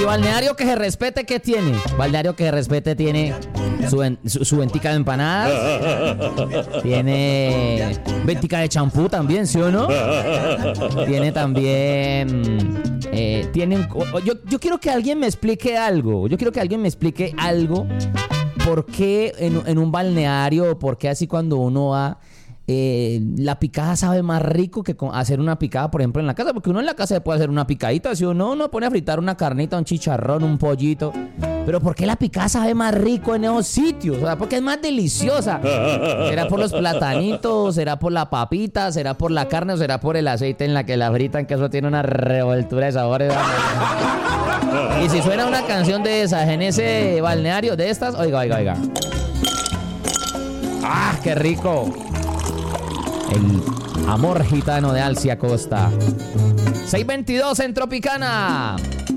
Y balneario que se respete, ¿qué tiene? Balneario que se respete tiene su ventica de empanadas. Tiene ventica de champú también, ¿sí o no? Tiene también... yo quiero que alguien me explique algo. ¿Por qué en un balneario, por qué así cuando uno va... la picada sabe más rico que hacer una picada, por ejemplo, en la casa? Porque uno en la casa se puede hacer una picadita, si uno pone a fritar una carnita, un chicharrón, un pollito. Pero ¿por qué la picada sabe más rico en esos sitios? O sea, porque es más deliciosa. ¿Será por los platanitos? ¿Será por la papita? ¿Será por la carne? ¿O será por el aceite en la que la fritan? Que eso tiene una revoltura de sabores. Y si suena una canción de esas en ese balneario de estas, oiga. ¡Ah, qué rico! El amor gitano de Alcia Costa. 6:22 en Tropicana.